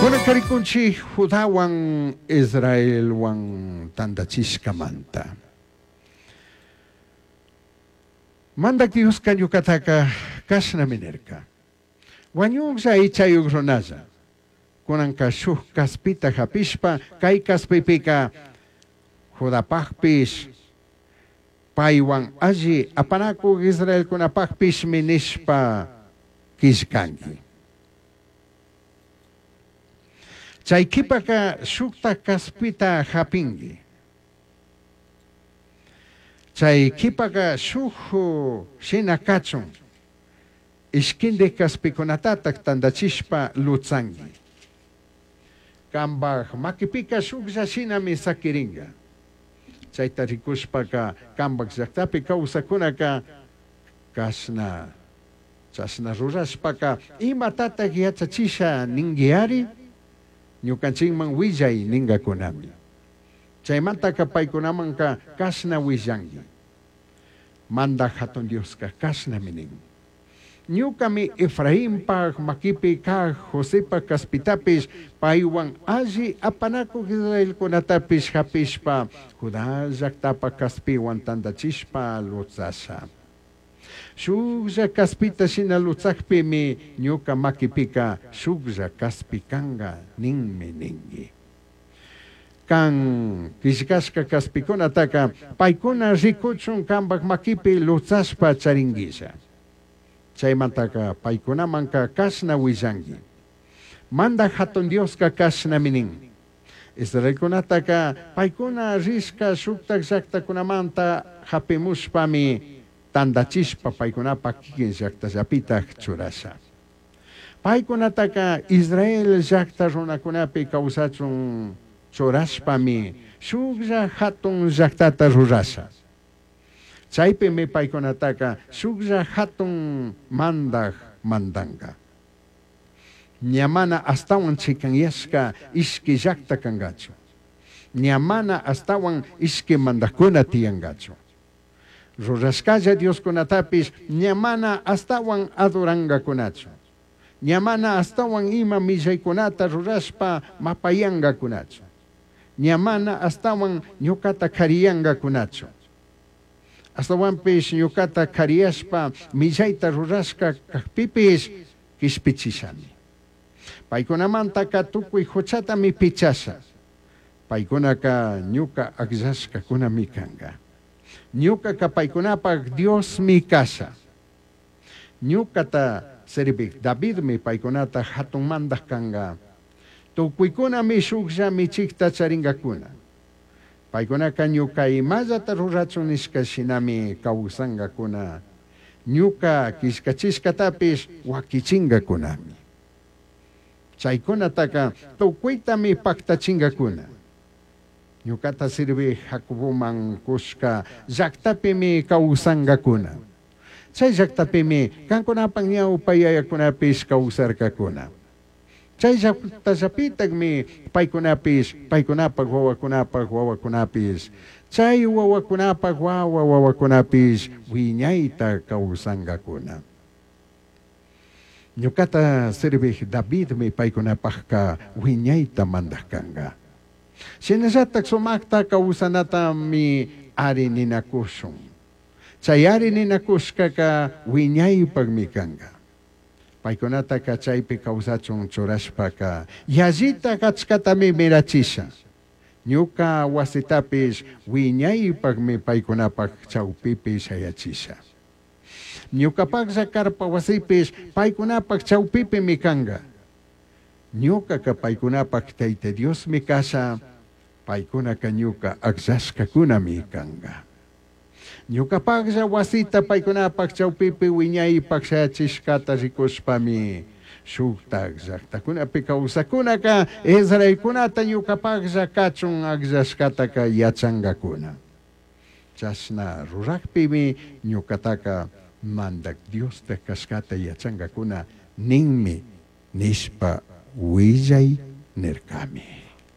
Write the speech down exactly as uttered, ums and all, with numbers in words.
Kuna karikunchi Judawan Israel wan tandachiskamanta. Mandak Dios kanyukataka kasna minerka. Wanyung sa ichayug ronaza. Kunang kashuh kaspita hapishpa kay kaspipika Judapakpish paiwan aji apanako Israel kunapakpish minishpa kishkangi. Chay kipaka shukta kaspita hapingi. Chay kipaka shuhu shinakachon. Iskinde kaspikunatatak tandachishpa lutzangi. Kambak makipika shukja shinami sakiringa. Chay tarikushpaka kambak zaktapi kausakunaka kasna. Chasna rurashpaka imatatak yachachisha ningiari. Nyukanching mang wijay ninga kunami. Chay manta ka paykunaman ka kasna wijangi. Manda haton Dios ka kasna mining. Nyukami Efraim pa makipi ka Jose pa kaspitapis paiwang aji apanako Israel kunatapis hapis pa Judazak tapa kaspiwan tandachispa lutsasa. Shugza kaspita sinalutsakpi mi nyuka makipika shugza kaspikanga ningmi ningi. Kan kishkaska kaspikuna taka paikuna rikuchun kambak makipi lutsaspa charingisa. Chaymantaka paikuna manka kasna wijangi. Manda haton Dios ka kasna mining. Israel kunataka paikuna riska shuktak zakta kunamanta hapimushpa mi tandachispa paikunapa kikin jakta zapita churasa. Paikunataka Israel jakta runakunapi kausachun churaspa mi shugja hatun jaktata rurasa. Chaype me paikunataka shugja hatun mandag mandanga. Nyamana astawan chikanyaska iski jakta kangacho. Nyamana astawan iski mandakuna tiyangacho. Ruraskaya Dios kunatapis nyamana astawan aduranga kunacho. Nyamana astawan ima mijay kunata ruraspa mapayanga kunacho. Nyamana astawan nyukata kariyanga kunacho. Astawan pis nyukata kariyaspa mijayta ruraska kakpipis kispichisami. Paikunamanta ka tukuy huchata mi pichasa. Paikunaka nyuka agzaska kunamikanga. Nyuka kapaykunapak Dios mi casa. Nyuka ta seribik David mi paykunata hatun mandak kanga. Tukuykuna mi shukja mi chikta charingakuna. Paykunaka nyuka imazata rurachun iskashinami kausanga kuna. Nyuka kiskachiscatapis wakichinga kunami. Chaykuna taka tukuyta mi paktachinga kuna. Nyukata sirvi hakubuman kuska jaktapi mi kausanga kuna. Chay jaktapi mi kankunapang niya upayaya kunapis kausar ka kuna. Chay jakta zapitag mi paykunapis paykunapag wawa kunapag wawa kunapis. Chay wawa kunapag wawa wawa kunapis winyayta kausanga kuna. Nyukata sirvi David mi paykunapag ka winyayta mandakanga. Sinasatak sumakta kausanata mi ari ninakusong. Chay ari ninakuska ka winyay pagmikanga. Paikunata ka chay pi kausachong churaspa ka. Yazita katskatami mirachisa. Nyuka wasitapis winyay pagmi paikunapak chawpipis hayachisa. Nyuka pagsakar pawasipis paikunapak chawpipi mikanga. Nyuka ka paikunapak taite Dios mi casa, paikuna ka nyuka agsaska kuna mi kanga. Nyuka pagsa wasita paikunapak chawpipi winyay pagsachishkata rikuspa mi shukta agzakta. Kuna pikausa kuna ka Israel kunata nyuka pagsa kachung agsaskata ka yachanga kuna. Chasna rurakpi mi nyuka taka mandak Dios te kaskata yachanga kuna ningmi nispa Wijay Nirkami.